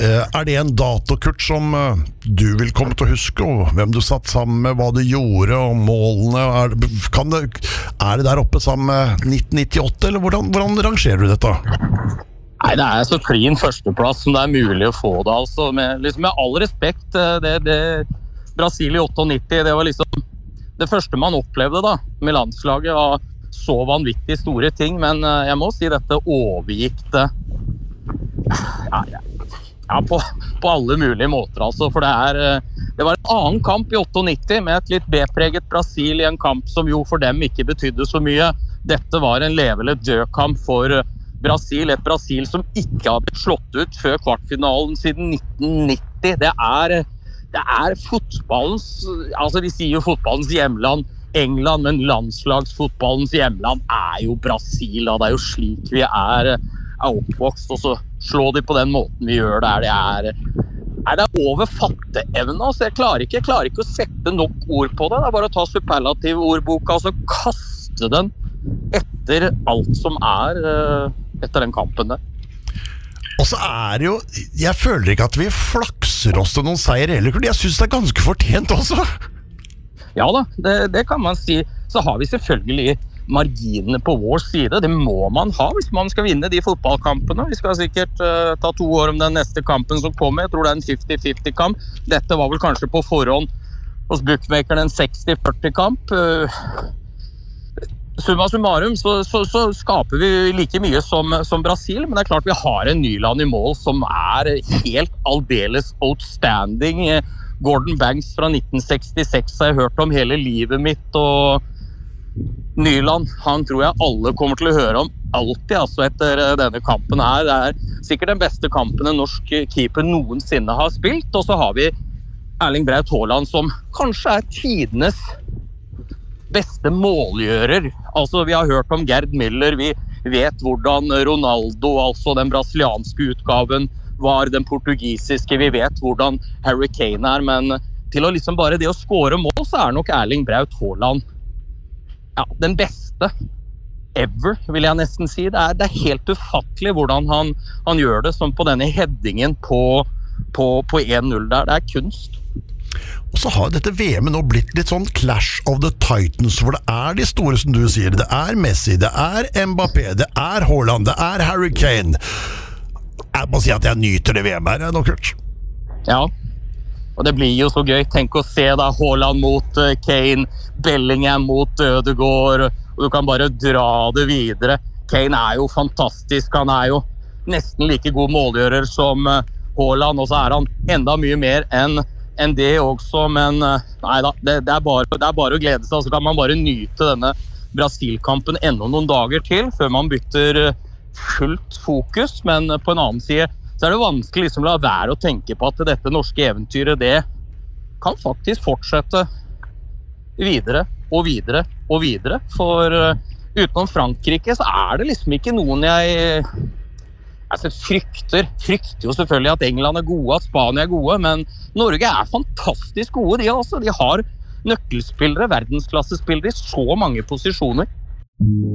det en datokurt som du vil komme til å huske, og hvem du satt sammen med, hva du gjorde, og målene? Er det der oppe sammen med 1998, eller hvordan rangerer du dette? Nei, det så clean førsteplass som det mulig å få det, altså. Med all respekt, det Brasil i 98, det var liksom det første man opplevde da, med landslaget, var så vanvittig store ting, men jeg må si dette overgikk det på alle mulige måter, altså, for det var en annen kamp i 98 med et litt B-preget Brasil i en kamp som jo for dem ikke betydde så mye. Dette var en leve eller død kamp for Brasil, et Brasil som ikke har blitt slått ut før kvartfinalen siden 1990. Det fotballens, altså de sier jo fotballens hjemland England, men landslagsfotballens hjemland jo Brasil, og det jo slik vi oppvokst, og så slå de på den måten vi gjør det det over fatteevne, altså jeg klarer ikke å sette nok ord på det, det bare å ta superlativ ordboka og så kaste den etter alt som etter den kampen der. Og så det jo, jeg føler ikke at vi flakser oss til noen seier heller, jeg synes det ganske fortjent også. Ja da, det kan man si. Så har vi selvfølgelig marginene på vår side. Det må man ha hvis man skal vinne de fotballkampene. Vi skal sikkert ta 2 år om den neste kampen som kommer. Jeg tror det en 50-50 kamp. Dette var vel kanskje på forhånd hos bookmakeren en 60-40 kamp. Summa summarum så skaper vi like mye som Brasil, men det klart vi har en Nyland i mål som helt aldeles outstanding. Gordon Banks fra 1966 har jeg hørt om hele livet mitt, og Nyland, han tror jeg alle kommer til å høre om alltid, altså etter denne kampen her. Det sikkert den beste kampen en norsk keeper noensinne har spilt, og så har vi Erling Braut Haaland som kanskje tidenes beste målgjører. Altså vi har hørt om Gerd Müller, vi vet hvordan Ronaldo, altså den brasilianske utgaven, var den portugisiske, vi vet hvordan Harry Kane men til å liksom bare det å score mål, så nok Erling Braut Haaland den beste ever, vil jeg nesten si. Det helt ufattelig hvordan han gjør det, som på denne headingen på 1-0 der. Det kunst. Og så har dette VM-et nå blitt litt sånn Clash of the Titans, hvor det de store som du sier. Det Messi, det Mbappé, det Haaland, det Harry Kane. Jeg må si at jeg nyter det VM-et nå, Kurt. Ja, og det blir jo så gøy. Tenk å se da Haaland mot Kane, Bellingham mot Ødegaard, og du kan bare dra det videre. Kane jo fantastisk, han jo nesten like god målgjører som Haaland, og så han enda mye mer enn det også, men nei da, det bare å glede seg, og så kan man bare nyte denne Brasil-kampen enda noen dager til, før man bytter fullt fokus, men på en annen side så det vanskelig liksom la være å tenke på at dette norske eventyret, det kan faktisk fortsette videre og videre og videre, for utenom Frankrike så det liksom ikke noen jeg frykter jo selvfølgelig at England gode, at Spania gode, men Norge fantastisk gode, de har nøkkelspillere, verdensklassespillere i så mange posisjoner.